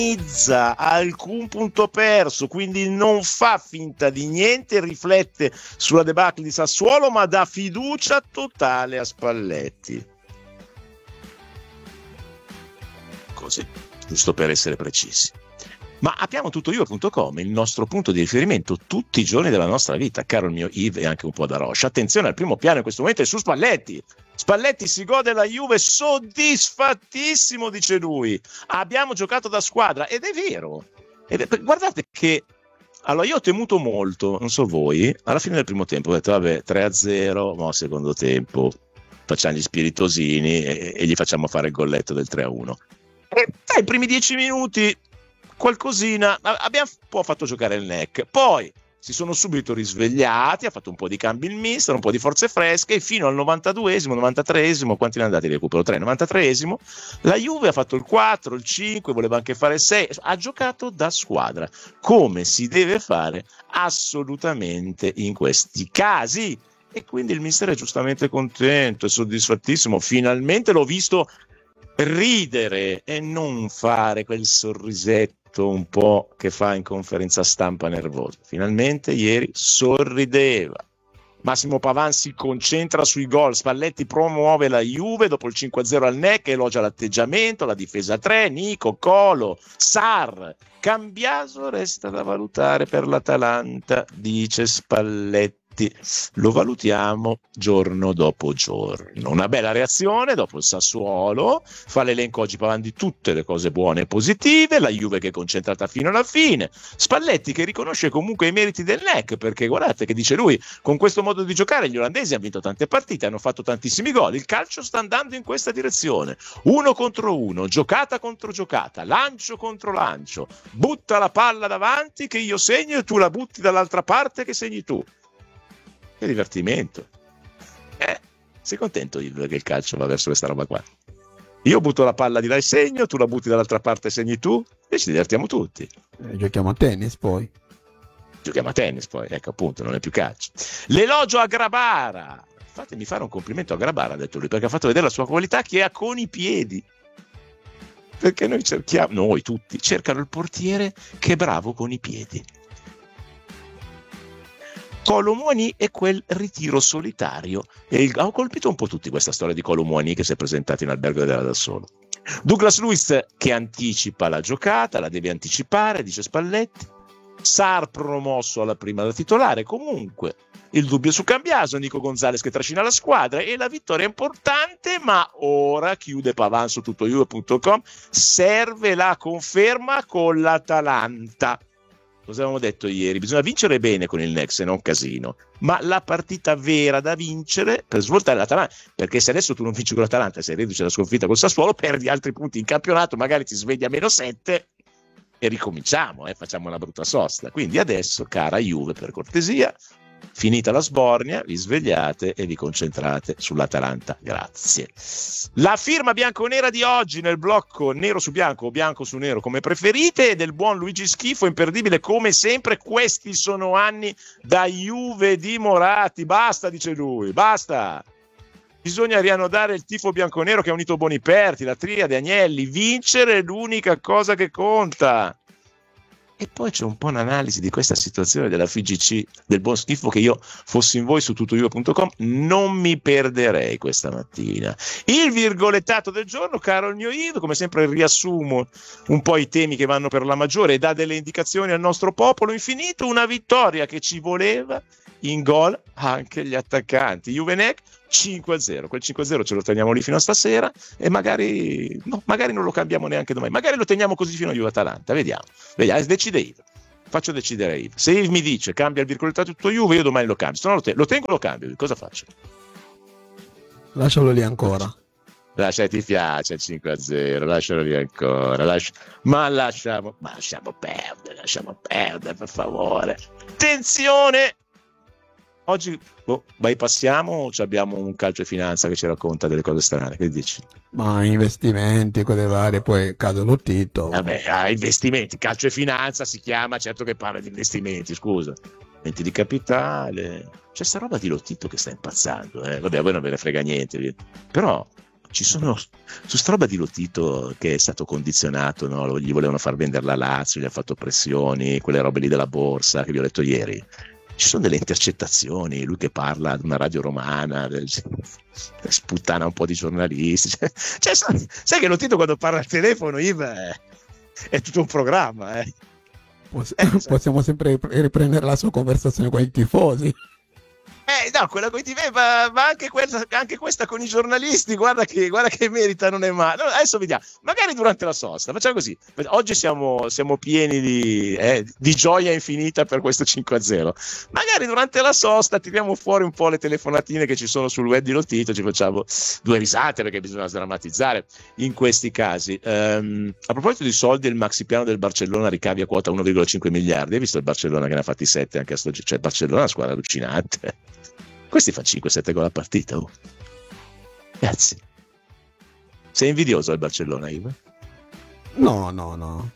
alcun punto perso, quindi non fa finta di niente, riflette sulla debacle di Sassuolo, ma dà fiducia totale a Spalletti. Così, giusto per essere precisi. Ma abbiamo tuttojuve.com, il nostro punto di riferimento tutti i giorni della nostra vita, caro il mio Yves e anche un po' da Roche. Attenzione, al primo piano in questo momento è su Spalletti. Spalletti si gode la Juve soddisfattissimo, dice lui. Abbiamo giocato da squadra, ed è vero. Guardate che, allora io ho temuto molto, non so voi, alla fine del primo tempo ho detto vabbè 3-0, ma al secondo tempo facciamo gli spiritosini e gli facciamo fare il golletto del 3-1. E dai primi 10 minuti qualcosina, abbiamo un po' fatto giocare il neck, poi si sono subito risvegliati, ha fatto un po' di cambi il mister, un po' di forze fresche, e fino al 92esimo, 93esimo, quanti ne andati di recupero? 3, 93esimo, la Juve ha fatto il 4, il 5, voleva anche fare il 6, ha giocato da squadra, come si deve fare assolutamente in questi casi, e quindi il mister è giustamente contento, è soddisfattissimo, finalmente l'ho visto ridere e non fare quel sorrisetto un po' che fa in conferenza stampa nervoso. Finalmente ieri sorrideva. Massimo Paván si concentra sui gol, Spalletti promuove la Juve dopo il 5-0 al NEC, elogia l'atteggiamento, la difesa 3, Nico, Colo, Sarr. Cambiaso resta da valutare per l'Atalanta, dice Spalletti. Lo valutiamo giorno dopo giorno. Una bella reazione dopo il Sassuolo, fa l'elenco oggi Paván di tutte le cose buone e positive, la Juve che è concentrata fino alla fine, Spalletti che riconosce comunque i meriti del NEC, perché guardate che dice lui, con questo modo di giocare gli olandesi hanno vinto tante partite, hanno fatto tantissimi gol, il calcio sta andando in questa direzione, 1 contro 1, giocata contro giocata, lancio contro lancio, butta la palla davanti che io segno e tu la butti dall'altra parte che segni tu. Che divertimento. Sei contento Yves che il calcio va verso questa roba qua? Io butto la palla di là e segno, tu la butti dall'altra parte e segni tu, e ci divertiamo tutti. Giochiamo a tennis poi, ecco appunto, non è più calcio. L'elogio a Grabara, fatemi fare un complimento a Grabara, ha detto lui, perché ha fatto vedere la sua qualità che ha con i piedi, perché noi tutti cercano il portiere che è bravo con i piedi. Kolo Muani e quel ritiro solitario, e ho colpito un po' tutti questa storia di Kolo Muani che si è presentato in albergo ed era da solo. Douglas Luiz che anticipa la giocata, la deve anticipare, dice Spalletti. Sarr promosso alla prima da titolare, comunque il dubbio su Cambiaso, Nico Gonzalez che trascina la squadra, e la vittoria è importante, ma ora chiude Paván su tuttojuve.com, serve la conferma con l'Atalanta. Cosa avevamo detto ieri? Bisogna vincere bene con il Nex e non casino, ma la partita vera da vincere per svoltare l'Atalanta, perché se adesso tu non vinci con l'Atalanta, se riduci la sconfitta col Sassuolo, perdi altri punti in campionato, magari ti svegli a -7 e ricominciamo, facciamo una brutta sosta. Quindi adesso, cara Juve, per cortesia, finita la sbornia, vi svegliate e vi concentrate sull'Atalanta. Grazie. La firma bianconera di oggi nel blocco nero su bianco o bianco su nero, come preferite, del buon Luigi Schifo, imperdibile come sempre. Questi sono anni da Juve di Moratti. Basta, dice lui, basta. Bisogna riannodare il tifo bianconero che ha unito Boniperti, la triade, Agnelli. Vincere è l'unica cosa che conta. E poi c'è un po' un'analisi di questa situazione della FIGC, del buon Schifo, che io, fossi in voi su tuttojuve.com, non mi perderei questa mattina. Il virgolettato del giorno, caro il mio Yves, come sempre riassumo un po' i temi che vanno per la maggiore e dà delle indicazioni al nostro popolo infinito. Una vittoria che ci voleva, in gol anche gli attaccanti. Juvenec 5-0, quel 5-0 ce lo teniamo lì fino a stasera e magari non lo cambiamo neanche domani, magari lo teniamo così fino a Juve-Atalanta, vediamo, decide Yves, faccio decidere Yves. Se Yves mi dice cambia il virgolettato tutto Juve, io domani lo cambio, se no lo tengo, lo cambio, cosa faccio? Lascialo lì ancora. Ti piace il 5-0, lascialo lì ancora, ma lasciamo perdere per favore. Attenzione! Oggi bypassiamo o abbiamo un calcio e finanza che ci racconta delle cose strane? Che dici? Ma investimenti, cose varie, poi caso Lottito. Vabbè, investimenti, calcio e finanza si chiama, certo che parla di investimenti, scusa. Investimenti di capitale. C'è sta roba di Lottito che sta impazzando, Vabbè, a voi non ve ne frega niente. Però ci sono su sta roba di Lotito che è stato condizionato, no? Gli volevano far vendere la Lazio, gli ha fatto pressioni, quelle robe lì della borsa che vi ho detto ieri. Ci sono delle intercettazioni, lui che parla ad una radio romana, sputtana un po' di giornalisti. Cioè, sai che Lotito quando parla al telefono, è tutto un programma. Possiamo sempre riprendere la sua conversazione con i tifosi. No, quella con i TV, ma anche questa con i giornalisti, guarda che merita, non è male. No, adesso vediamo, magari durante la sosta, facciamo così. Oggi siamo pieni di gioia infinita per questo 5-0. Magari durante la sosta tiriamo fuori un po' le telefonatine che ci sono sul web di Lotito, ci facciamo due risate perché bisogna sdrammatizzare in questi casi. A proposito di soldi, il maxi piano del Barcellona ricavi a quota 1,5 miliardi. Hai visto il Barcellona che ne ha fatti 7 anche a sto giro? Cioè, il Barcellona è una squadra allucinante. Questi fanno 5-7 gol a partita. Ragazzi, sei invidioso al Barcellona, Iva? No.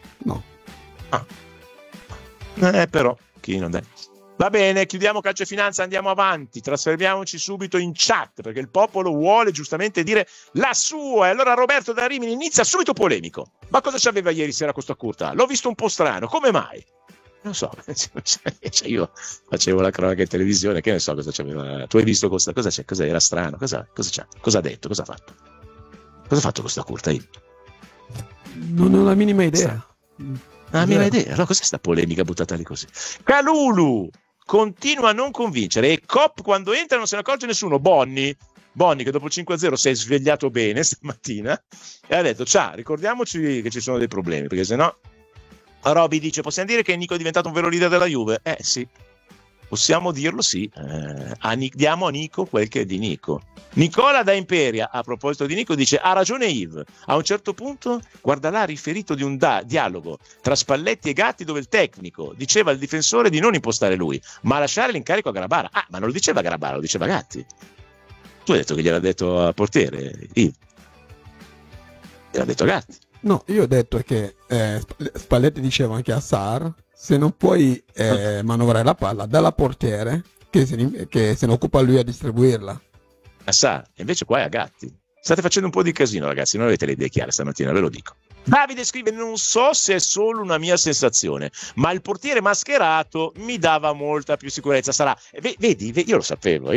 Però, chi non è? Va bene, chiudiamo calcio e finanza, andiamo avanti, trasferiamoci subito in chat, perché il popolo vuole giustamente dire la sua. E allora Roberto da Rimini inizia subito polemico. Ma cosa c'aveva ieri sera Costa Curta? L'ho visto un po' strano, come mai? Non so, cioè io facevo la cronaca in televisione, che ne so cosa c'aveva. Tu hai visto cosa c'è? Cosa era strano? Cosa c'è? Cosa ha detto? Cosa ha fatto? Cosa ha fatto Costa Curta? Io? Non ho la minima idea. La minima idea. Allora cos'è sta polemica buttata lì così? Calulu continua a non convincere e Cop quando entra non se ne accorge nessuno. Bonni che dopo il 5-0 si è svegliato bene stamattina e ha detto ciao, ricordiamoci che ci sono dei problemi, perché sennò Roby dice, possiamo dire che Nico è diventato un vero leader della Juve? Sì, possiamo dirlo, sì. Diamo a Nico quel che è di Nico. Nicola da Imperia, a proposito di Nico, dice, ha ragione Yves. A un certo punto, guarda là, riferito di un dialogo tra Spalletti e Gatti dove il tecnico diceva al difensore di non impostare lui, ma lasciare l'incarico a Grabara. Ma non lo diceva Grabara, lo diceva Gatti. Tu hai detto che gliel'ha detto al portiere, Yves. Gliel'ha detto a Gatti. No, io ho detto che Spalletti diceva anche a Sarr, se non puoi manovrare la palla, dalla portiere che se ne occupa lui a distribuirla. A Sarr, invece qua è a Gatti. State facendo un po' di casino, ragazzi, non avete le idee chiare stamattina, ve lo dico. Davide scrive, non so se è solo una mia sensazione, ma il portiere mascherato mi dava molta più sicurezza. Sarà, vedi, io lo sapevo.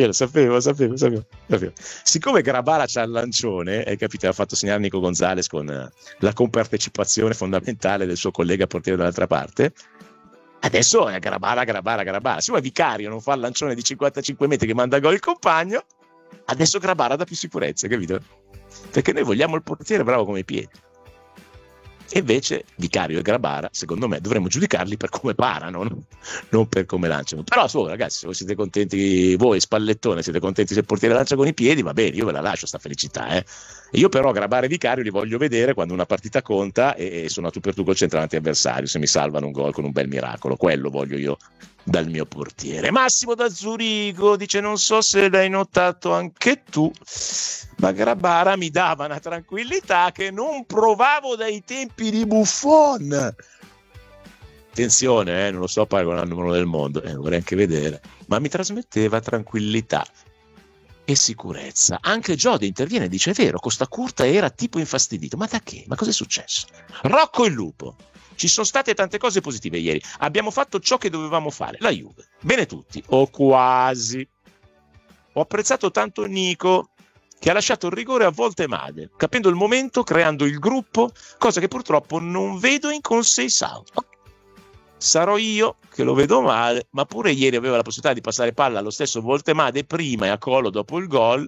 Siccome Grabara c'ha il lancione, hai capito, ha fatto segnare Nico Gonzalez con la compartecipazione fondamentale del suo collega portiere dall'altra parte, adesso è Grabara. Siccome Vicario non fa il lancione di 55 metri che manda gol il compagno, adesso Grabara dà più sicurezza, capito? Perché noi vogliamo il portiere bravo come i piedi. E invece Vicario e Grabara, secondo me, dovremmo giudicarli per come parano, non per come lanciano. Però ragazzi, se voi siete contenti, voi Spallettone siete contenti se il portiere lancia con i piedi, va bene, io ve la lascio sta felicità. Io però Grabara e Vicario li voglio vedere quando una partita conta e sono a tu per tu col centravanti avversario, se mi salvano un gol con un bel miracolo, quello voglio io dal mio portiere. Massimo da Zurigo dice, non so se l'hai notato anche tu, ma Grabara mi dava una tranquillità che non provavo dai tempi di Buffon. Attenzione, non lo sto paragonando al numero del mondo, vorrei anche vedere, ma mi trasmetteva tranquillità e sicurezza. Anche Giode interviene e dice, è vero, Costa Curta era tipo infastidito. Ma da che? Ma cosa è successo? Rocco il Lupo, ci sono state tante cose positive ieri, abbiamo fatto ciò che dovevamo fare, la Juve, bene tutti, o quasi. Ho apprezzato tanto Nico, che ha lasciato il rigore a volte male, capendo il momento, creando il gruppo, cosa che purtroppo non vedo in Conceição. Sarò io che lo vedo male, ma pure ieri aveva la possibilità di passare palla allo stesso Voltemade prima e a Colo dopo il gol,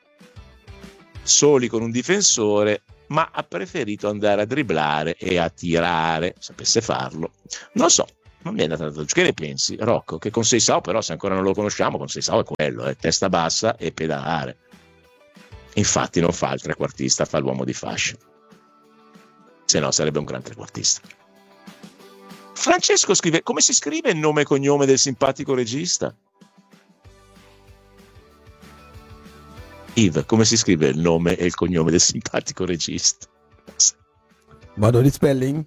soli con un difensore, ma ha preferito andare a dribblare e a tirare, sapesse farlo. Non so, non mi è andata tanto. Che ne pensi, Rocco? Che Conceição, però, se ancora non lo conosciamo, Conceição è quello, testa bassa e pedalare. Infatti non fa il trequartista, fa l'uomo di fascia. Se no sarebbe un gran trequartista. Francesco scrive, come si scrive il nome e cognome del simpatico regista? Yves, come si scrive il nome e il cognome del simpatico regista? Vado di spelling?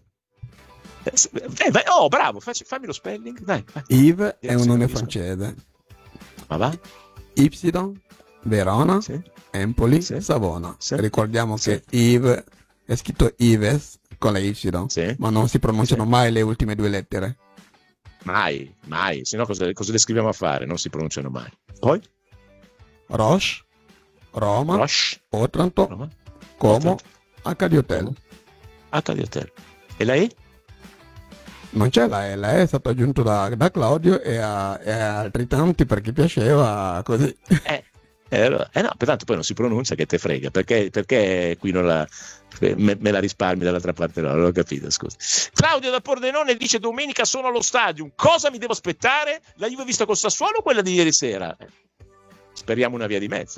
Bravo, fammi lo spelling, dai. Yves è un nome francese. Ma va? Y Verona, Sì. Empoli, Sì. Savona. Sì. Ricordiamo Sì. che Yves è scritto Ives con la Y, Sì. ma non si pronunciano Sì. mai le ultime 2 lettere. Mai, se no cosa le scriviamo a fare? Non si pronunciano mai. Poi? Roche, Roma, Roche, Otranto, Roma, Como, Otranto, HD Hotel. HD Hotel. E la E? Non c'è la E è stato aggiunto da Claudio e a altri tanti perché piaceva così. No, pertanto poi non si pronuncia, che te frega, perché qui non la me la risparmi dall'altra parte, no, non ho capito, scusa. Claudio da Pordenone dice: domenica sono allo stadio, cosa mi devo aspettare? La Juve vista col Sassuolo o quella di ieri sera? Speriamo una via di mezzo.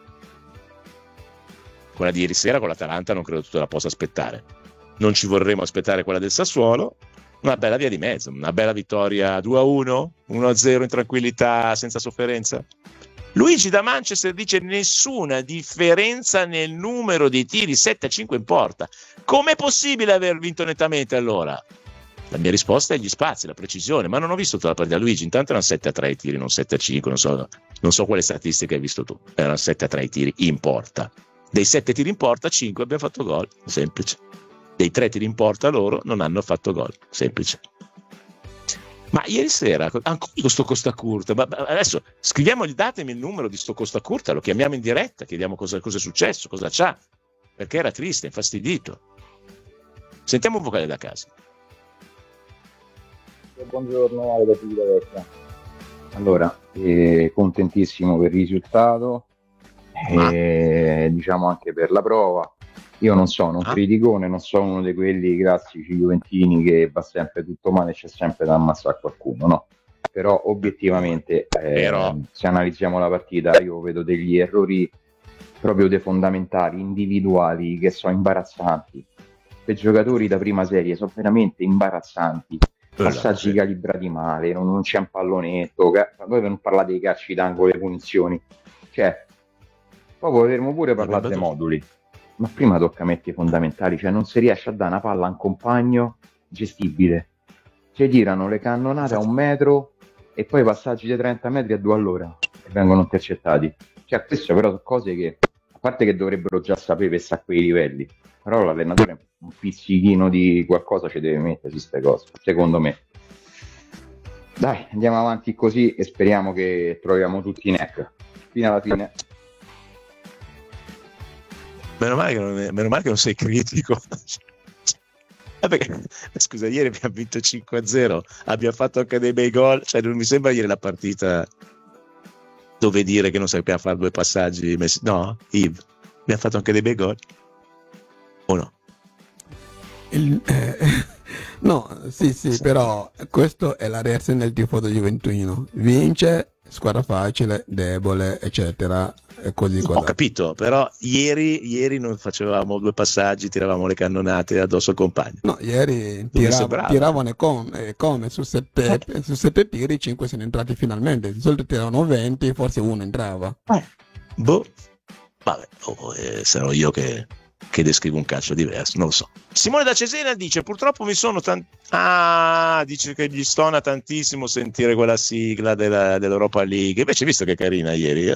Quella di ieri sera con l'Atalanta non credo tu te la possa aspettare, non ci vorremmo aspettare quella del Sassuolo. Una bella via di mezzo, una bella vittoria 2-1, 1-0 in tranquillità, senza sofferenza. Luigi da Manchester dice: nessuna differenza nel numero di tiri, 7-5 in porta. Com'è possibile aver vinto nettamente allora? La mia risposta è gli spazi, la precisione, ma non ho visto tutta la partita. Luigi, intanto erano 7-3 i tiri, non 7-5, non so quale statistiche hai visto tu. Erano 7-3 i tiri in porta. Dei 7 tiri in porta, 5 abbiamo fatto gol, semplice. Dei 3 tiri in porta loro non hanno fatto gol, semplice. Ma ieri sera, ancora con sto Costa Curta, adesso datemi il numero di sto Costa Curta, lo chiamiamo in diretta, chiediamo cosa è successo, cosa c'ha, perché era triste, infastidito. Sentiamo un vocale da casa. Buongiorno, Ale da Civitavecchia. Allora, contentissimo per il risultato, diciamo anche per la prova. Io non sono un criticone, non sono uno di quelli classici juventini che va sempre tutto male e c'è sempre da ammazzare qualcuno, no? Però obiettivamente, se analizziamo la partita, io vedo degli errori proprio dei fondamentali, individuali, che sono imbarazzanti. Per giocatori da prima serie sono veramente imbarazzanti. Passaggi calibrati male, non c'è un pallonetto, poi non parlate di calci d'angolo e punizioni, cioè poi potremmo pure parlare dei moduli, ma prima tocca mettere i fondamentali, cioè non si riesce a dare una palla a un compagno gestibile, ci tirano le cannonate a 1 metro e poi passaggi di 30 metri a 2 all'ora e vengono intercettati, cioè queste però sono cose che, a parte che dovrebbero già sapere per a quei livelli, però l'allenatore un pizzichino di qualcosa ci deve mettere su queste cose, secondo me. Dai, andiamo avanti così e speriamo che troviamo tutti i neck fino alla fine. Meno male che non sei critico. Perché, scusa, ieri abbiamo vinto 5-0, abbiamo fatto anche dei bei gol, cioè non mi sembra ieri la partita dove dire che non sappiamo fare 2 passaggi messi. No, Yves, abbiamo fatto anche dei bei gol o no? No, sì, però questo è la reazione del tifoso juventino. Vince, squadra facile, debole, eccetera, e così. Ho capito, però ieri non facevamo 2 passaggi, tiravamo le cannonate addosso al compagno. No, ieri tiravano come su 7 tiri 5 sono entrati finalmente. Di solito tiravano 20, forse 1 entrava. Vabbè, sarò io che descrivo un calcio diverso, non lo so. Simone da Cesena dice: purtroppo mi sono dice che gli stona tantissimo sentire quella sigla dell'Europa League. Invece visto che è carina ieri,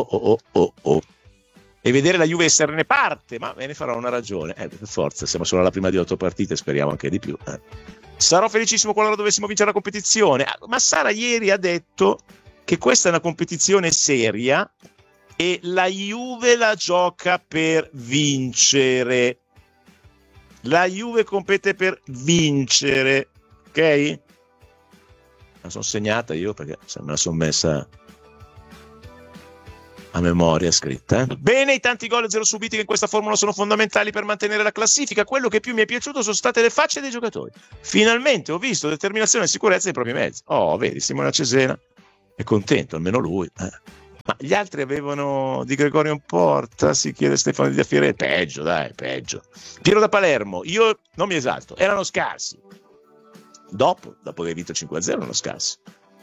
e vedere la Juve esserne parte, ma me ne farò una ragione, per forza, siamo solo alla prima di 8 partite, speriamo anche di più. Sarò felicissimo qualora dovessimo vincere la competizione. Ma Sara ieri ha detto che questa è una competizione seria e la Juve la gioca per vincere. La Juve compete per vincere, ok? La sono segnata io perché me la sono messa a memoria scritta. Bene, i tanti gol e 0 subiti che in questa formula sono fondamentali per mantenere la classifica. Quello che più mi è piaciuto sono state le facce dei giocatori. Finalmente ho visto determinazione e sicurezza dei propri mezzi. Vedi, Simone Cesena è contento, almeno lui. Ma gli altri avevano Di Gregorio in porta, si chiede Stefano Di Affiere, peggio. Piero da Palermo, io non mi esalto, erano scarsi. Dopo che hai vinto 5-0 erano scarsi.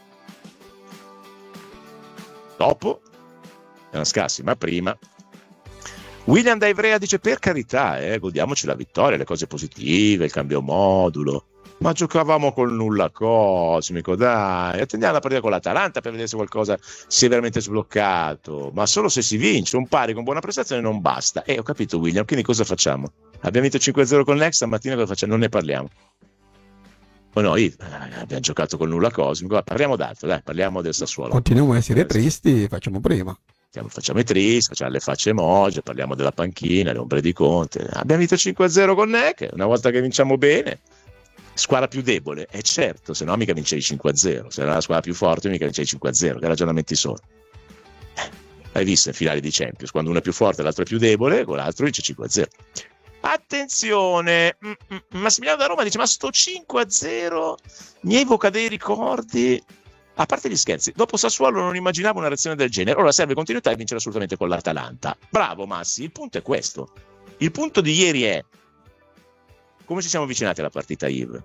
Dopo erano scarsi, ma prima. William da Ivrea dice: per carità, godiamoci la vittoria, le cose positive, il cambio modulo. Ma giocavamo col nulla cosmico, dai, attendiamo la partita con l'Atalanta per vedere se qualcosa si è veramente sbloccato, ma solo se si vince, un pari con buona prestazione non basta. Ho capito, William, quindi cosa facciamo? Abbiamo vinto 5-0 con l'ex, stamattina cosa facciamo? Non ne parliamo. O no, abbiamo giocato col nulla cosmico, parliamo d'altro, dai, parliamo del Sassuolo. Continuiamo a essere tristi, facciamo prima. Facciamo i tristi, facciamo le facce emoji, parliamo della panchina, le ombre di Conte. Abbiamo vinto 5-0 con NEC, una volta che vinciamo bene. Squadra più debole, certo, se no mica vincevi 5-0, se era la squadra più forte mica vincevi 5-0, che ragionamenti sono? Hai visto in finali di Champions, quando uno è più forte e l'altro è più debole, con l'altro vince 5-0. Attenzione, Massimiliano da Roma dice, ma sto 5-0 mi evoca dei ricordi, a parte gli scherzi, dopo Sassuolo non immaginavo una reazione del genere, ora serve continuità e vincere assolutamente con l'Atalanta. Bravo Massi, il punto è questo, il punto di ieri è come ci siamo avvicinati alla partita Yves?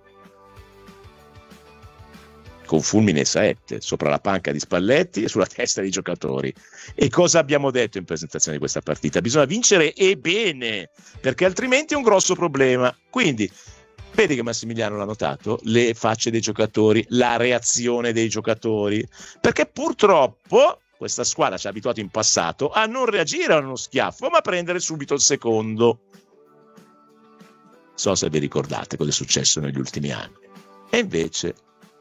Con fulmine 7 sopra la panca di Spalletti e sulla testa dei giocatori. E cosa abbiamo detto in presentazione di questa partita? Bisogna vincere e bene, perché altrimenti è un grosso problema. Quindi, vedi che Massimiliano l'ha notato, le facce dei giocatori, la reazione dei giocatori, perché purtroppo questa squadra ci ha abituato in passato a non reagire a uno schiaffo, ma a prendere subito il secondo. So se vi ricordate cosa è successo negli ultimi anni. E invece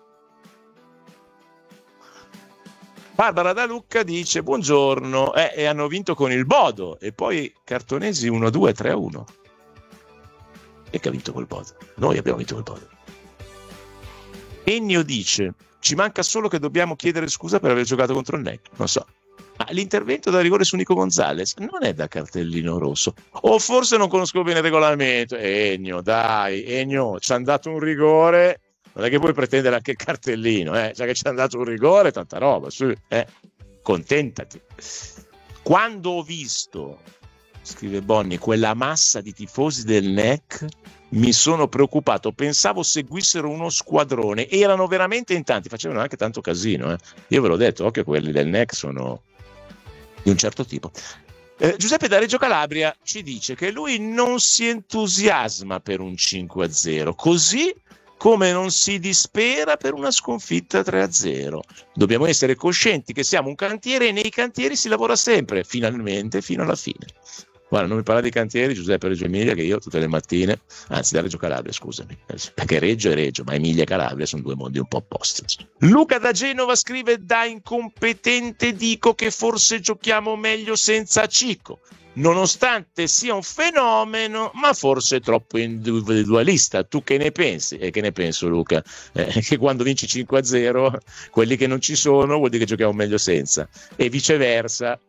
Barbara da Lucca dice buongiorno, e hanno vinto con il Bodo e poi Cartonesi 1-2, 3-1. E che ha vinto col Bodo? Noi abbiamo vinto col Bodo. Ennio dice ci manca solo che dobbiamo chiedere scusa per aver giocato contro il NEC. Non so. Ma l'intervento da rigore su Nico Gonzalez non è da cartellino rosso, o forse non conosco bene il regolamento. Ennio, dai, Ennio, ci hanno dato un rigore, non è che puoi pretendere anche il cartellino, già che ci hanno dato un rigore, tanta roba, su, contentati. Quando ho visto, scrive Bonni, quella massa di tifosi del NEC, mi sono preoccupato, pensavo seguissero uno squadrone, erano veramente in tanti, facevano anche tanto casino, Io ve l'ho detto, occhio, quelli del NEC sono di un certo tipo. Giuseppe da Reggio Calabria ci dice che lui non si entusiasma per un 5-0, così come non si dispera per una sconfitta 3-0. Dobbiamo essere coscienti che siamo un cantiere e nei cantieri si lavora sempre, finalmente, fino alla fine. Guarda, non mi parla di cantieri, Giuseppe Reggio Emilia, che io tutte le mattine, anzi da Reggio Calabria, scusami, perché Reggio è Reggio, ma Emilia e Calabria sono due mondi un po' opposti. Luca da Genova scrive, da incompetente dico che forse giochiamo meglio senza Cico, nonostante sia un fenomeno, ma forse troppo individualista. Tu che ne pensi? E che ne penso, Luca? Che quando vinci 5-0, quelli che non ci sono vuol dire che giochiamo meglio senza, e viceversa.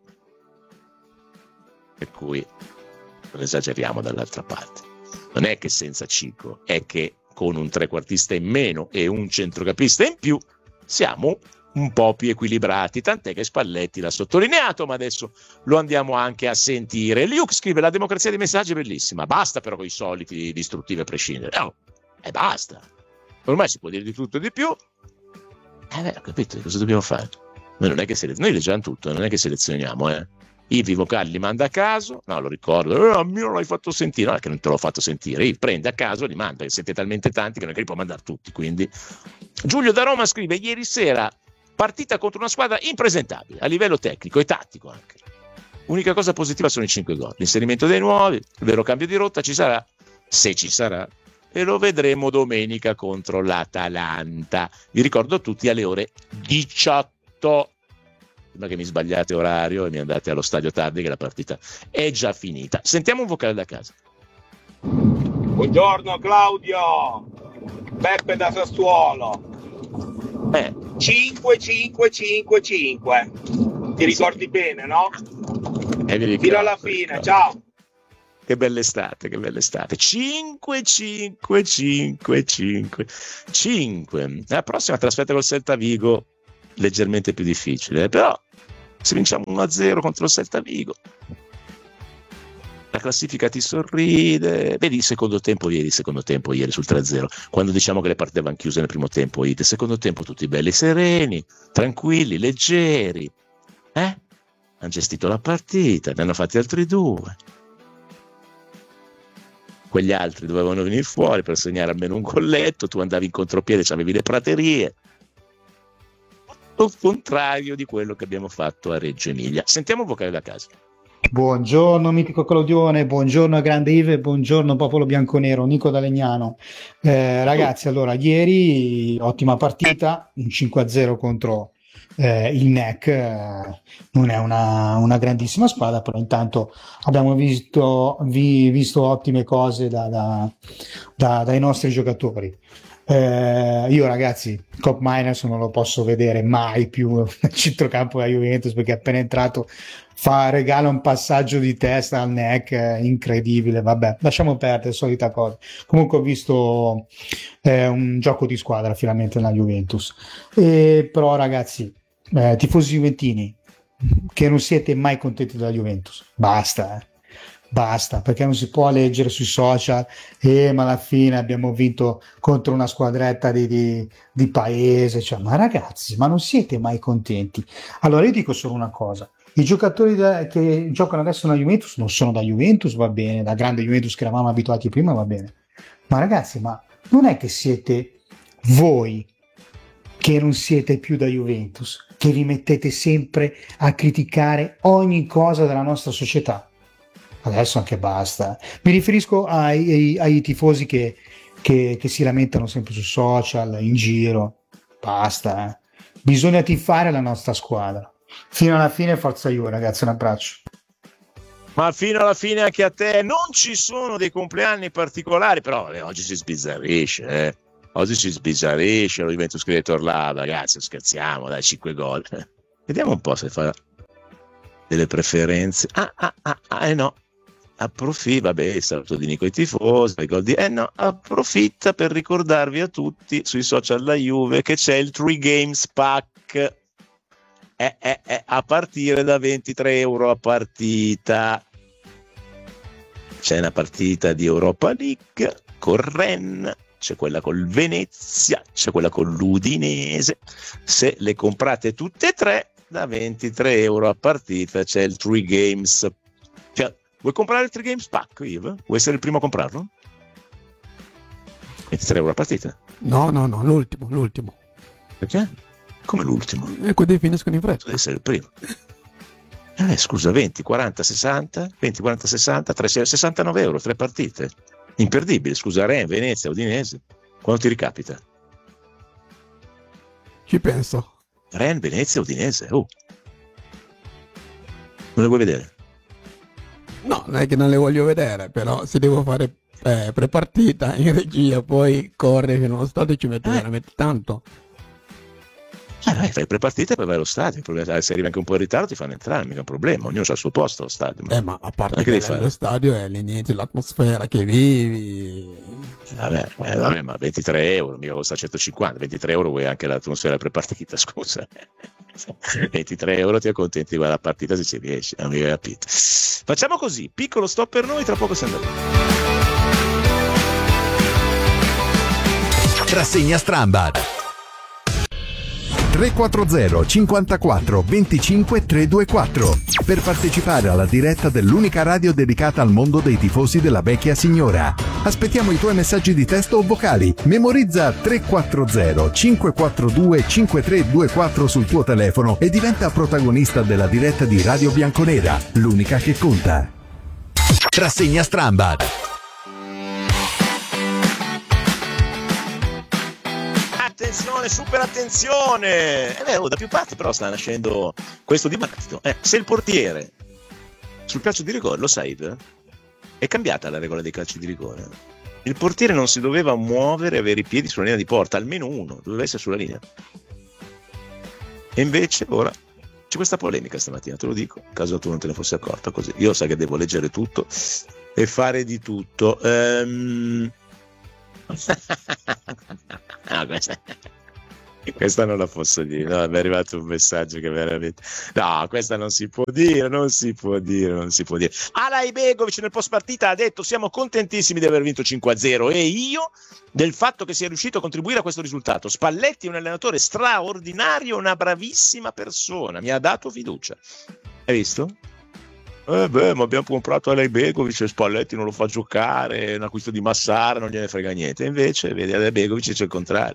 Per cui non esageriamo dall'altra parte. Non è che senza Cico, è che con un trequartista in meno e un centrocampista in più siamo un po' più equilibrati, tant'è che Spalletti l'ha sottolineato, ma adesso lo andiamo anche a sentire. Luke scrive, la democrazia dei messaggi è bellissima, basta però con i soliti distruttivi a prescindere. No, e basta. Ormai si può dire di tutto e di più. Ho capito, cosa dobbiamo fare? Noi non è che noi leggiamo tutto, non è che selezioniamo, I vocali li manda a caso, no, lo ricordo, a me non l'hai fatto sentire, no, è che non te l'ho fatto sentire, Yves prende a caso e li manda, perché siete talmente tanti che non è che li può mandare tutti, quindi. Giulio da Roma scrive, ieri sera partita contro una squadra impresentabile, a livello tecnico e tattico anche. Unica cosa positiva sono i 5 gol, l'inserimento dei nuovi, il vero cambio di rotta ci sarà, se ci sarà, e lo vedremo domenica contro l'Atalanta. Vi ricordo a tutti alle ore 18. Prima che mi sbagliate orario e mi andate allo stadio tardi, che la partita è già finita. Sentiamo un vocale da casa. Buongiorno Claudio, Beppe da Sassuolo. 5-5-5-5. Ti ricordi bene, no? Fino alla fine, ciao. Che bella estate, che bella estate. 5. La prossima trasferta col Celta Vigo, leggermente più difficile, però se vinciamo 1-0 contro il Celta Vigo, la classifica ti sorride. Vedi il secondo tempo ieri sul 3-0, quando diciamo che le partite vanno chiuse nel primo tempo, il secondo tempo tutti belli sereni, tranquilli, leggeri, hanno gestito la partita, ne hanno fatti altri 2. quegli altri dovevano venire fuori per segnare almeno un golletto, tu andavi in contropiede, avevi le praterie. Tutto il contrario di quello che abbiamo fatto a Reggio Emilia. Sentiamo un vocale da casa. Buongiorno mitico Claudione, buongiorno grande Ive, buongiorno popolo bianconero, Nico da Legnano. Ragazzi, allora ieri ottima partita, un 5-0 contro il NEC, non è una grandissima squadra, però intanto abbiamo visto ottime cose dai nostri giocatori. Io ragazzi, Cop Miners non lo posso vedere mai più nel centrocampo della Juventus, perché appena entrato regala un passaggio di testa al NEC incredibile. Vabbè, lasciamo perdere, solita cosa. Comunque ho visto un gioco di squadra finalmente nella Juventus, però ragazzi, tifosi juventini che non siete mai contenti della Juventus, basta, perché non si può leggere sui social ma alla fine abbiamo vinto contro una squadretta di paese, cioè, ma ragazzi, ma non siete mai contenti? Allora io dico solo una cosa: i giocatori che giocano adesso nella Juventus non sono da Juventus, va bene, da grande Juventus che eravamo abituati prima, va bene, ma ragazzi, ma non è che siete voi che non siete più da Juventus, che vi mettete sempre a criticare ogni cosa della nostra società? Adesso anche basta. Mi riferisco ai tifosi che si lamentano sempre sui social, in giro. Basta. Bisogna tifare la nostra squadra. Fino alla fine, forza Juve, ragazzi, un abbraccio. Ma fino alla fine anche a te. Non ci sono dei compleanni particolari, però oggi si sbizzarrisce, Oggi si sbizzarrisce, lo Juventus scrive Torlava, ragazzi, scherziamo, dai, 5 gol. Vediamo un po' se fa delle preferenze. No. Approfitta, vabbè, saluto di Nico ai tifosi, approfitta per ricordarvi a tutti sui social la Juve che c'è il 3 Games Pack a partire da 23 euro a partita. C'è una partita di Europa League con Rennes, c'è quella col Venezia, c'è quella con l'Udinese. Se le comprate tutte e tre, da 23 euro a partita c'è il 3 Games. Cioè, vuoi comprare il 3 Games Pack, Yves? Vuoi essere il primo a comprarlo? 23 euro a partita? No, l'ultimo. Perché? Come l'ultimo? Quelli finiscono in fretta. Deve essere il primo. Scusa, 20, 40, 60, 20, 40, 60, 69 euro, 3 partite. Imperdibile, scusa, Rennes, Venezia, Udinese. Quando ti ricapita? Ci penso. Rennes, Venezia, Udinese. Non le vuoi vedere? No, non è che non le voglio vedere, però se devo fare prepartita in regia, poi correre fino allo stadio ci mette veramente tanto. Fai prepartita per vai allo stadio. Il problema è se arrivi anche un po' in ritardo ti fanno entrare, mica un problema, ognuno ha il suo posto allo stadio. Ma a parte che lo stadio è lì niente, l'atmosfera che vivi. Vabbè, ma 23 euro, mica costa 150, 23 euro vuoi anche l'atmosfera prepartita, scusa. 23 euro ti accontenti di guardare la partita se ci riesci, non mi hai capito. Facciamo così, piccolo stop per noi, tra poco si andrà. Rassegna Strambad 340 54 25 324 per partecipare alla diretta dell'unica radio dedicata al mondo dei tifosi della vecchia signora. Aspettiamo i tuoi messaggi di testo o vocali. Memorizza 340 542 5324 sul tuo telefono e diventa protagonista della diretta di Radio Bianconera, l'unica che conta. Rassegna Strambad. Attenzione, super attenzione! Da più parti però sta nascendo questo dibattito. Se il portiere sul calcio di rigore, lo sai, è cambiata la regola dei calci di rigore. Il portiere non si doveva muovere e avere i piedi sulla linea di porta, almeno uno, doveva essere sulla linea. E invece ora c'è questa polemica stamattina, te lo dico, in caso tu non te ne fossi accorta, così. Io sai che devo leggere tutto e fare di tutto. Questa non la posso dire, no, mi è arrivato un messaggio che veramente questa non si può dire. Alay Begovic nel post partita ha detto: siamo contentissimi di aver vinto 5-0 e io del fatto che sia riuscito a contribuire a questo risultato. Spalletti è un allenatore straordinario, una bravissima persona, mi ha dato fiducia. Hai visto? ma abbiamo comprato Alej Begovic e Spalletti non lo fa giocare, è un acquisto di Massara, non gliene frega niente. Invece vedi Alej Begovic c'è il contrario.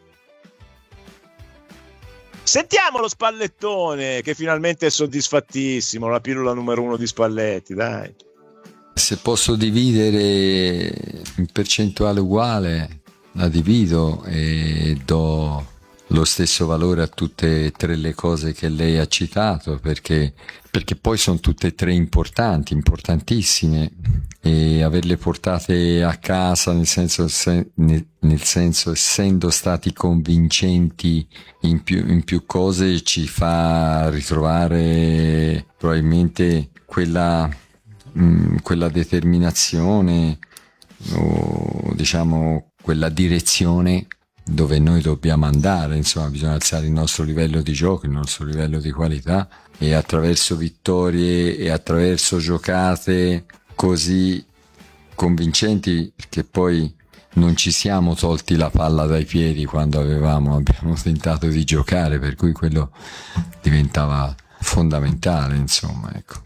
Sentiamo lo Spallettone che finalmente è soddisfattissimo, la pillola numero 1 di Spalletti, dai. Se posso dividere in percentuale uguale, la divido e do lo stesso valore a tutte e tre le cose che lei ha citato, perché poi sono tutte e tre importantissime, e averle portate a casa, nel senso essendo stati convincenti in più cose, ci fa ritrovare probabilmente quella determinazione, o diciamo quella direzione dove noi dobbiamo andare. Insomma, bisogna alzare il nostro livello di gioco, il nostro livello di qualità, e attraverso vittorie e attraverso giocate così convincenti, perché poi non ci siamo tolti la palla dai piedi quando abbiamo tentato di giocare, per cui quello diventava fondamentale, insomma, ecco.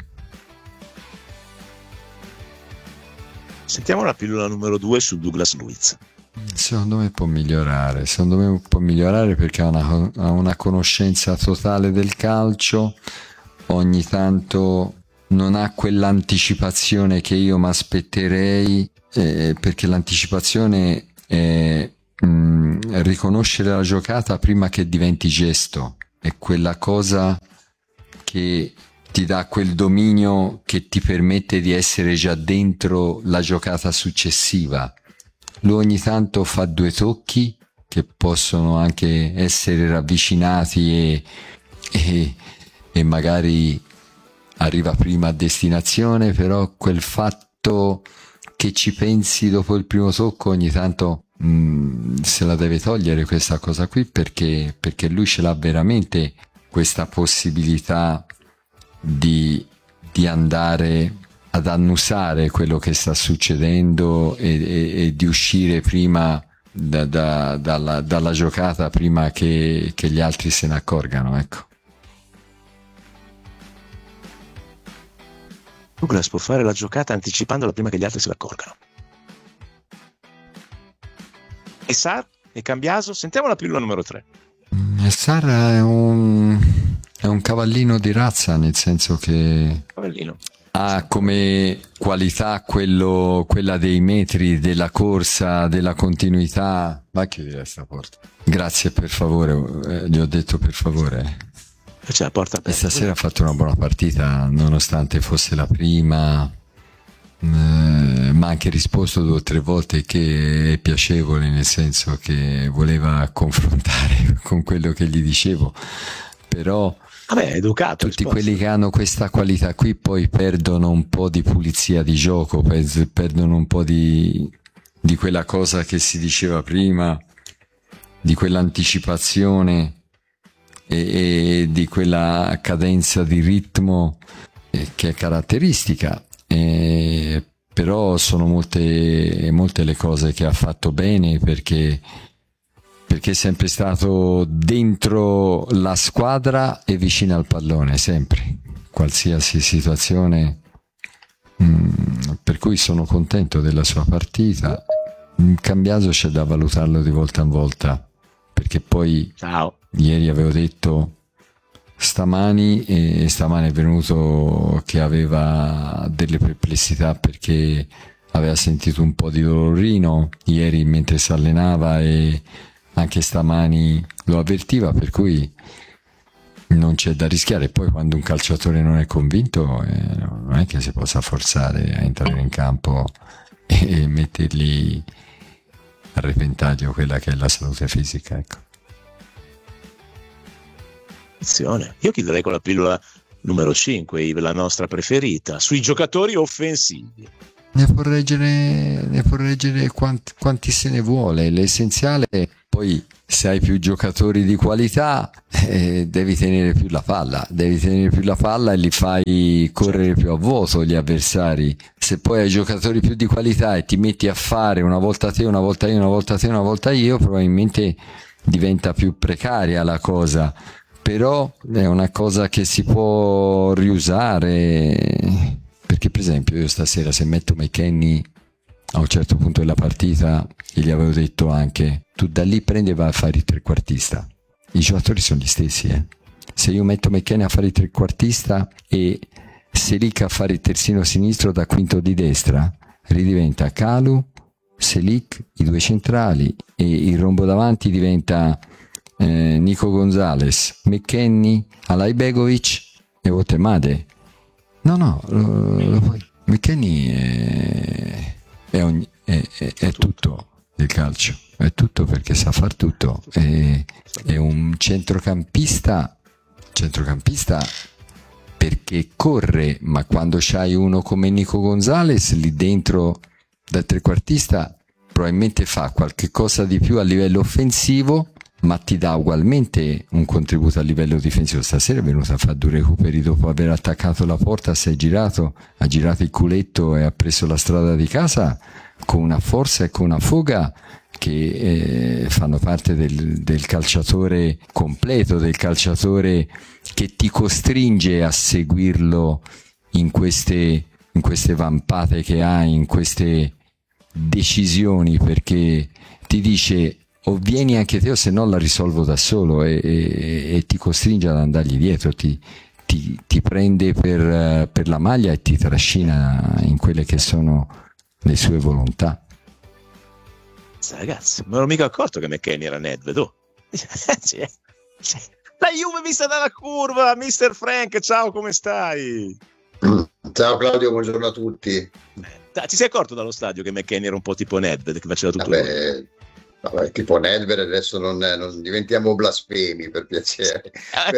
Sentiamo la pillola numero 2 su Douglas Luiz. Secondo me può migliorare perché ha una conoscenza totale del calcio, ogni tanto non ha quell'anticipazione che io mi aspetterei, perché l'anticipazione è riconoscere la giocata prima che diventi gesto, è quella cosa che ti dà quel dominio che ti permette di essere già dentro la giocata successiva. Lui ogni tanto fa due tocchi che possono anche essere ravvicinati e magari arriva prima a destinazione, però quel fatto che ci pensi dopo il primo tocco ogni tanto se la deve togliere questa cosa qui, perché lui ce l'ha veramente questa possibilità di andare ad annusare quello che sta succedendo e di uscire prima dalla giocata prima che gli altri se ne accorgano, ecco. Douglas può fare la giocata anticipandola prima che gli altri se ne accorgano. E Sarr e Cambiaso? Sentiamo la pillola numero 3. Sarr è un cavallino di razza, nel senso che cavallino ha come qualità quella dei metri, della corsa, della continuità. Va a chiudere sta porta. Grazie, per favore, gli ho detto per favore. C'è la porta aperta. E stasera ha fatto una buona partita, nonostante fosse la prima, ma ha anche risposto 2 o 3 volte che è piacevole, nel senso che voleva confrontare con quello che gli dicevo, però vabbè, educato, tutti quelli che hanno questa qualità qui poi perdono un po' di pulizia di gioco, perdono un po' di quella cosa che si diceva prima, di quell'anticipazione e di quella cadenza di ritmo che è caratteristica, però sono molte le cose che ha fatto bene, perché è sempre stato dentro la squadra e vicino al pallone, sempre, qualsiasi situazione, per cui sono contento della sua partita. Cambiaso c'è da valutarlo di volta in volta, perché poi ieri avevo detto stamani è venuto che aveva delle perplessità perché aveva sentito un po' di dolorino ieri mentre si allenava, e anche stamani lo avvertiva, per cui non c'è da rischiare. Poi quando un calciatore non è convinto non è che si possa forzare a entrare in campo e mettergli a repentaglio quella che è la salute fisica, ecco. Io chiuderei con la pillola numero 5, la nostra preferita, sui giocatori offensivi. Ne può reggere quanti se ne vuole. L'essenziale, poi se hai più giocatori di qualità devi tenere più la palla e li fai correre più a vuoto gli avversari. Se poi hai giocatori più di qualità e ti metti a fare una volta te, una volta io, una volta te, una volta io, probabilmente diventa più precaria la cosa, però è una cosa che si può riusare, perché per esempio io stasera se metto McKennie a un certo punto della partita, e gli avevo detto anche, tu da lì prendi e vai a fare il trequartista, i giocatori sono gli stessi, se io metto McKennie a fare il trequartista e Selic a fare il terzino sinistro da quinto di destra, ridiventa Kalu, Selic, i due centrali, e il rombo davanti diventa Nico Gonzalez, McKennie, Alajbegovic e Wotemade. No, McKennie è tutto del calcio, è tutto, perché sa far tutto, è un centrocampista perché corre, ma quando c'hai uno come Nico Gonzalez lì dentro da trequartista probabilmente fa qualche cosa di più a livello offensivo, ma ti dà ugualmente un contributo a livello difensivo. Stasera è venuto a fare 2 recuperi dopo aver attaccato la porta, ha girato il culetto e ha preso la strada di casa con una forza e con una foga che fanno parte del calciatore completo, del calciatore che ti costringe a seguirlo in queste vampate che ha, in queste decisioni, perché ti dice o vieni anche te o se no la risolvo da solo, e ti costringe ad andargli dietro, ti prende per la maglia e ti trascina in quelle che sono le sue volontà. Ragazzi, non ero mica accorto che McKennie era Nedved. La Juve vista dalla curva, Mr. Frank, ciao, come stai? Ciao Claudio, buongiorno a tutti. Ti sei accorto dallo stadio che McKennie era un po' tipo Nedved, che faceva tutto? Vabbè, tipo Nedved, adesso non diventiamo blasfemi, per piacere,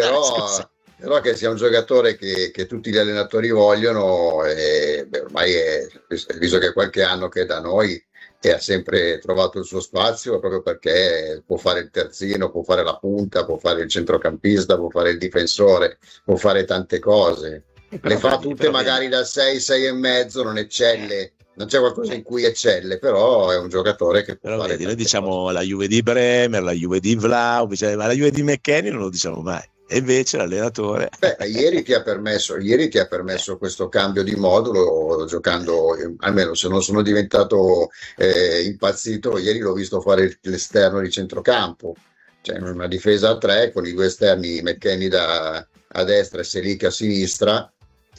però che sia un giocatore che tutti gli allenatori vogliono, ormai visto che è qualche anno che è da noi e ha sempre trovato il suo spazio, proprio perché può fare il terzino, può fare la punta, può fare il centrocampista, può fare il difensore, può fare tante cose, le fa tutte magari da 6 e mezzo, non eccelle, non c'è qualcosa in cui eccelle, però è un giocatore che può fare. Noi diciamo cose. La Juve di Bremer, la Juve di Vlahovic, ma la Juve di McKennie non lo diciamo mai. E invece l'allenatore ieri ti ha permesso questo cambio di modulo, giocando, almeno se non sono diventato impazzito, ieri l'ho visto fare l'esterno di centrocampo, cioè una difesa a 3 con i 2 esterni, McKennie a destra e Selic a sinistra,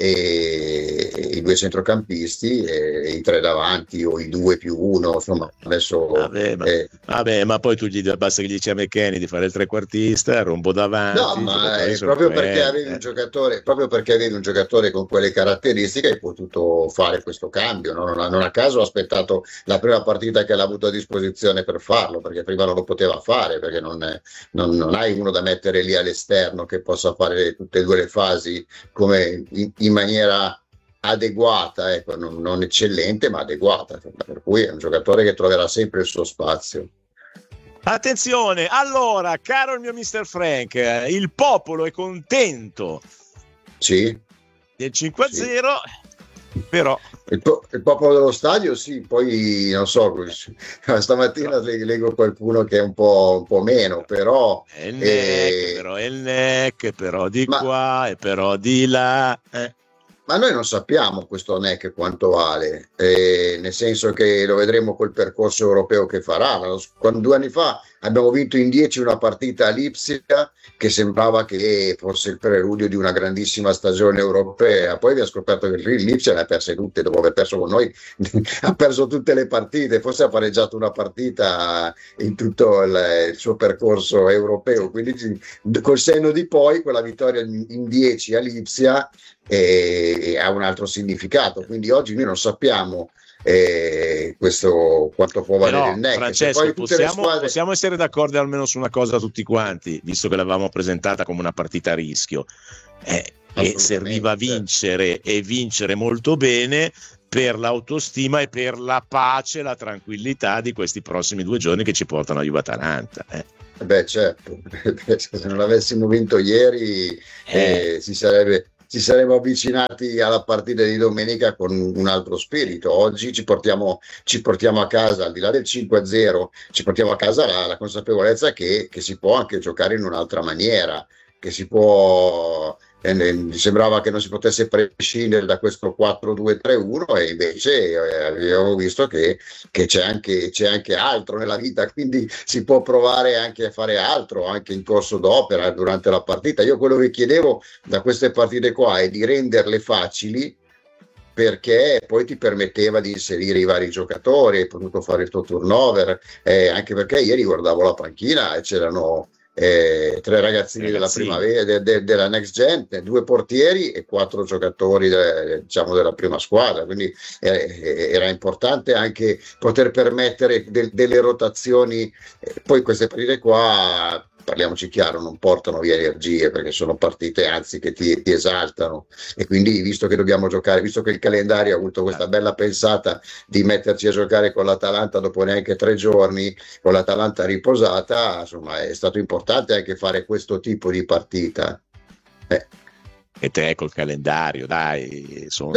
e i 2 centrocampisti e i 3 davanti, o i 2 più 1, insomma adesso ma poi tu basta che gli dici a McKennie di fare il trequartista, rombo davanti. No, ma è proprio perché avevi un giocatore con quelle caratteristiche, hai potuto fare questo cambio, no? Non a caso ho aspettato la prima partita che l'ha avuto a disposizione per farlo, perché prima non lo poteva fare, perché non hai uno da mettere lì all'esterno che possa fare tutte e 2 le fasi come in maniera adeguata, ecco, non eccellente ma adeguata, per cui è un giocatore che troverà sempre il suo spazio. Attenzione, allora, caro il mio Mr. Frank, il popolo è contento del 5-0, sì. Però il popolo dello stadio sì, poi non so, stamattina leggo qualcuno che è un po' meno, però è il NEC, però di qua e però di là. Ma noi non sappiamo questo NEC quanto vale, nel senso che lo vedremo col percorso europeo che farà. 2 anni fa abbiamo vinto in 10 una partita a Lipsia che sembrava che fosse il preludio di una grandissima stagione europea, poi vi ha scoperto che il Lipsia le ha perse tutte, dopo aver perso con noi ha perso tutte le partite, forse ha pareggiato una partita in tutto il suo percorso europeo, quindi col senno di poi quella vittoria in 10 a Lipsia ha un altro significato, quindi oggi noi non sappiamo questo quanto può valere il NEC. Francesco, possiamo essere d'accordo almeno su una cosa tutti quanti, visto che l'avevamo presentata come una partita a rischio, e serviva a vincere e vincere molto bene per l'autostima e per la pace, la tranquillità di questi prossimi 2 giorni che ci portano a Juve-Atalanta. Certo, se non avessimo vinto ieri ci saremmo avvicinati alla partita di domenica con un altro spirito. Oggi ci portiamo a casa, al di là del 5-0, ci portiamo a casa la consapevolezza che si può anche giocare in un'altra maniera, che si può, sembrava che non si potesse prescindere da questo 4-2-3-1, e invece abbiamo visto che c'è anche altro nella vita, quindi si può provare anche a fare altro, anche in corso d'opera durante la partita. Io quello che chiedevo da queste partite qua è di renderle facili, perché poi ti permetteva di inserire i vari giocatori, hai potuto fare il tuo turnover, anche perché ieri guardavo la panchina e c'erano 3 ragazzini della primavera, della next gen, 2 portieri e 4 giocatori della prima squadra, quindi era importante anche poter permettere delle rotazioni. Poi queste partite qua, parliamoci chiaro, non portano via energie, perché sono partite anzi che ti esaltano, e quindi visto che dobbiamo giocare, visto che il calendario ha avuto questa bella pensata di metterci a giocare con l'Atalanta dopo neanche 3 giorni, con l'Atalanta riposata, insomma è stato importante anche fare questo tipo di partita. E te col calendario, dai, sono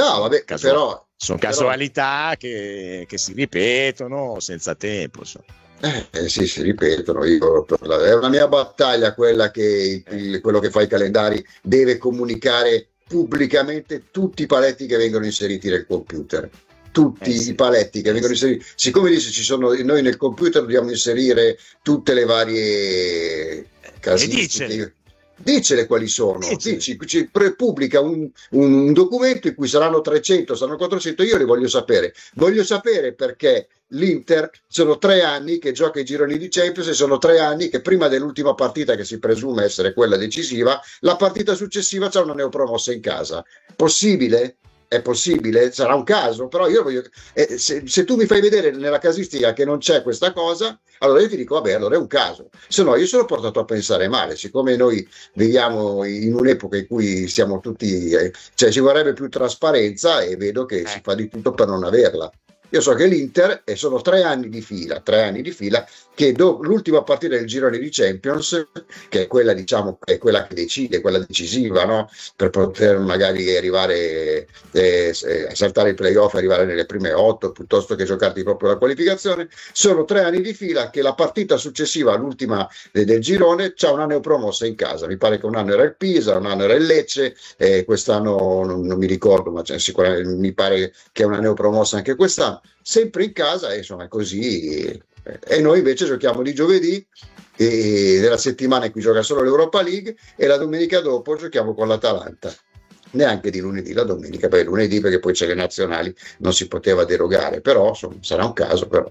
casualità che si ripetono senza tempo, insomma. Sì, si ripetono. È una mia battaglia quella che quello che fa i calendari deve comunicare pubblicamente tutti i paletti che vengono inseriti nel computer. Tutti i paletti che vengono inseriti. Siccome dice noi nel computer dobbiamo inserire tutte le varie casistiche. Dicele quali sono, pubblica un documento in cui saranno 300, saranno 400, io li voglio sapere perché l'Inter sono 3 anni che gioca i gironi di Champions, e sono 3 anni che prima dell'ultima partita, che si presume essere quella decisiva, la partita successiva c'è una neopromossa in casa. Possibile? È possibile? Sarà un caso, però io voglio, se tu mi fai vedere nella casistica che non c'è questa cosa, allora io ti dico vabbè, allora è un caso. Se no io sono portato a pensare male, siccome noi viviamo in un'epoca in cui siamo tutti, ci vorrebbe più trasparenza, e vedo che si fa di tutto per non averla. Io so che l'Inter, e sono 3 anni di fila, che l'ultima partita del girone di Champions, che è quella, diciamo, è quella che decide, quella decisiva, no? Per poter magari arrivare a saltare i playoff, arrivare nelle prime 8, piuttosto che giocarti proprio la qualificazione. Sono 3 anni di fila che la partita successiva all'ultima del girone c'ha una neopromossa in casa. Mi pare che un anno era il Pisa, un anno era il Lecce, quest'anno non mi ricordo, ma sicuramente mi pare che è una neopromossa anche quest'anno. Sempre in casa, e insomma è così. E noi invece giochiamo di giovedì, e nella settimana in cui gioca solo l'Europa League, e la domenica dopo giochiamo con l'Atalanta. Neanche di lunedì, la domenica, perché lunedì, perché poi c'è le nazionali, non si poteva derogare, però insomma, sarà un caso. Però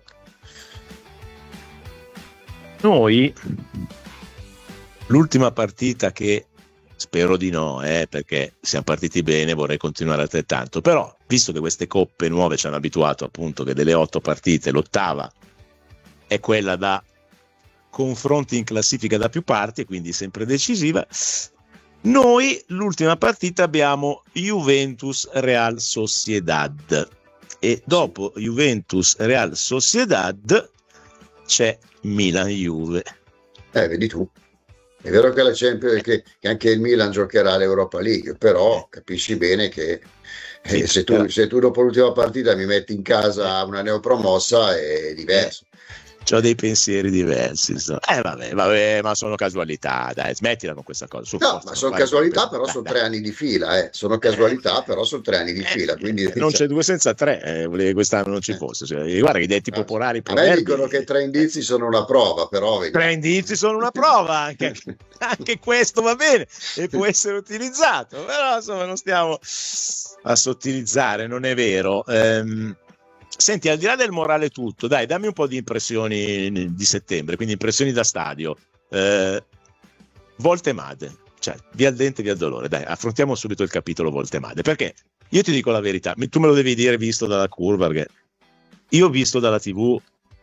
noi l'ultima partita, che spero di no, perché siamo partiti bene, vorrei continuare altrettanto, però visto che queste coppe nuove ci hanno abituato appunto che delle 8 partite l'8ª è quella da confronti in classifica da più parti, quindi sempre decisiva, noi l'ultima partita abbiamo Juventus-Real Sociedad, e dopo Juventus-Real Sociedad c'è Milan-Juve. Vedi tu. È vero che la Champions, che anche il Milan giocherà l'Europa League, però capisci bene che se tu dopo l'ultima partita mi metti in casa una neopromossa è diverso. C'ho dei pensieri diversi, vabbè, ma sono casualità, dai, smettila con questa cosa. Ma sono casualità, però sono 3 anni di fila, sono casualità, però sono 3 anni di fila, quindi non c'è 2 senza 3, volevi che quest'anno non ci fosse. Guarda che i detti popolari, a me dicono che 3 indizi sono una prova, però 3 indizi sono una prova, anche questo va bene e può essere utilizzato, però insomma non stiamo a sottilizzare, non è vero. Senti, al di là del morale tutto, dai, dammi un po' di impressioni di settembre, quindi impressioni da stadio. Voltemade, cioè via il dente, via il dolore. Dai, affrontiamo subito il capitolo Voltemade, perché io ti dico la verità, tu me lo devi dire visto dalla curva, perché io ho visto dalla TV.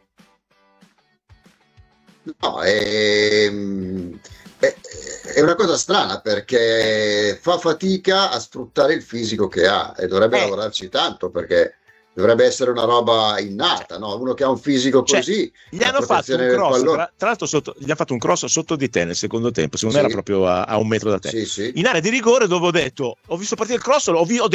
No, è una cosa strana, perché fa fatica a sfruttare il fisico che ha, e dovrebbe lavorarci tanto, perché dovrebbe essere una roba innata, no? Uno che ha un fisico così, gli hanno fatto un cross, tra l'altro gli hanno fatto un cross sotto di te nel secondo tempo, secondo me era proprio a 1 metro da te, in area di rigore, dove ho visto partire il cross, ho detto